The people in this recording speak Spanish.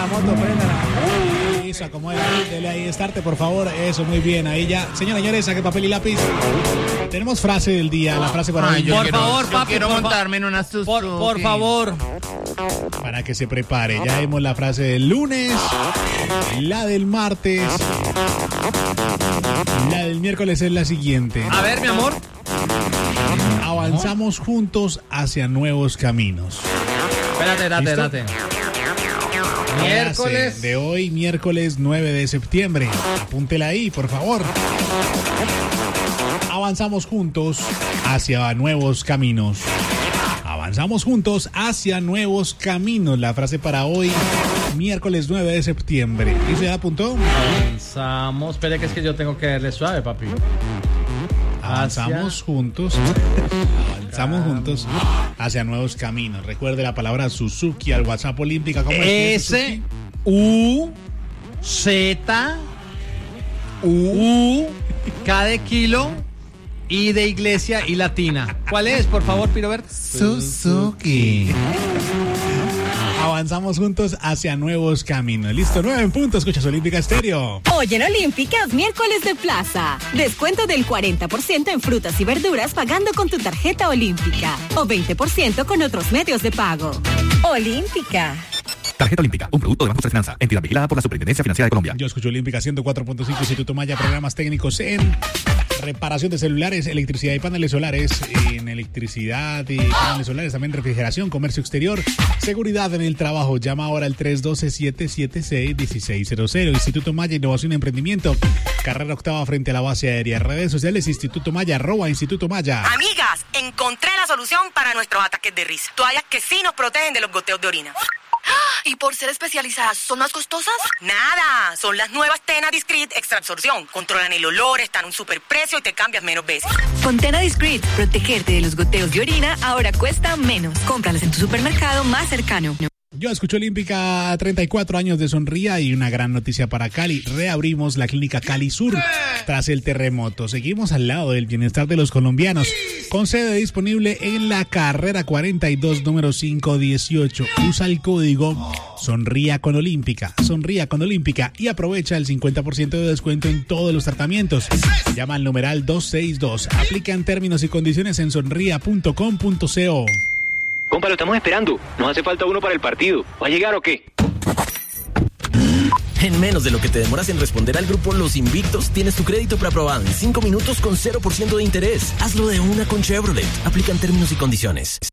moto, préndala. Eso, acomódela, dele ahí, starte, por favor. Eso, muy bien, ahí ya. Señores, señores, saque papel y lápiz. Tenemos frase del día, la frase para hoy. Por favor, papi, quiero montarme en una Suzuki. por favor. Para que se prepare. Ya vimos la frase del lunes, la del martes, la del miércoles es la siguiente. A ver, mi amor. Avanzamos juntos hacia nuevos caminos. Espérate. Frase Miércoles. de hoy, miércoles 9 de septiembre. Apúntela ahí, por favor. Avanzamos juntos hacia nuevos caminos. Avanzamos juntos hacia nuevos caminos. La frase para hoy, miércoles 9 de septiembre. ¿Y se apuntó? Avanzamos. Espere que es que yo tengo que darle suave, papi. Avanzamos juntos hacia nuevos caminos. Recuerde la palabra Suzuki al WhatsApp Olímpica. ¿Cómo es? S-U-Z-U K de kilo, I de iglesia y latina. ¿Cuál es, por favor, Piroberto? Suzuki. Avanzamos juntos hacia nuevos caminos. Listo, 9 en punto. Escuchas Olímpica Estéreo. Hoy en Olímpicas, miércoles de plaza. Descuento del 40% en frutas y verduras pagando con tu tarjeta Olímpica. O 20% con otros medios de pago. Olímpica. Tarjeta Olímpica, un producto de Banco de Finanza, entidad vigilada por la Superintendencia Financiera de Colombia. Yo escucho Olímpica 104.5, Instituto Maya, programas técnicos en reparación de celulares, electricidad y paneles solares, en electricidad y paneles solares, también refrigeración, comercio exterior, seguridad en el trabajo. Llama ahora al 312-776-1600. Instituto Maya, Innovación y Emprendimiento, carrera octava frente a la base aérea. Redes sociales, Instituto Maya, @Instituto Maya. Amigas, encontré la solución para nuestros ataques de risa. Toallas que sí nos protegen de los goteos de orina. ¿Y por ser especializadas, son más costosas? Nada, son las nuevas Tena Discreet Extra Absorción. Controlan el olor, están a un superprecio y te cambias menos veces. Con Tena Discreet, protegerte de los goteos de orina ahora cuesta menos. Cómpralas en tu supermercado más cercano. Yo escucho Olímpica, 34 años de Sonría y una gran noticia para Cali. Reabrimos la clínica Cali Sur tras el terremoto. Seguimos al lado del bienestar de los colombianos. Con sede disponible en la carrera 42, número 518. Usa el código Sonría con Olímpica. Sonría con Olímpica y aprovecha el 50% de descuento en todos los tratamientos. Llama al numeral 262. Aplican términos y condiciones en sonría.com.co. Compa, lo estamos esperando. Nos hace falta uno para el partido. ¿Va a llegar o qué? En menos de lo que te demoras en responder al grupo Los Invictos, tienes tu crédito preaprobado en 5 minutos con 0% de interés. Hazlo de una con Chevrolet. Aplican términos y condiciones.